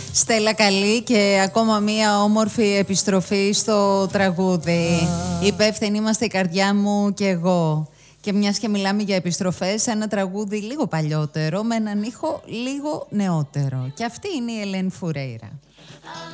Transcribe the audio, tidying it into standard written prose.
Στέλλα, καλή και ακόμα μία όμορφη επιστροφή στο τραγούδι. Υπεύθυνοι είμαστε η καρδιά μου και εγώ. Και μιας και μιλάμε για επιστροφές, ένα τραγούδι λίγο παλιότερο με έναν ήχο λίγο νεότερο. Και αυτή είναι η Ελένη Φουρέιρα.